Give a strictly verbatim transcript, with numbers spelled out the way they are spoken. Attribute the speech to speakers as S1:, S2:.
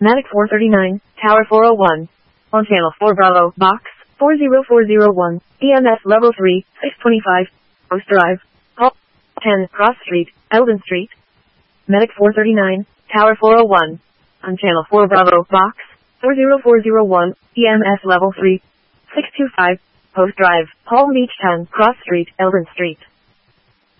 S1: Medic four thirty-nine, Tower four oh one. On Channel four Bravo, Box four zero four zero one, E M S Level three, six twenty-five, Post Drive, Hall ten, Cross Street, Eldon Street. Medic four thirty-nine, Tower four oh one. On Channel four Bravo, Box four zero four zero one, E M S Level three, six two five, Post Drive, Palm Beach ten, Cross Street, Eldon Street.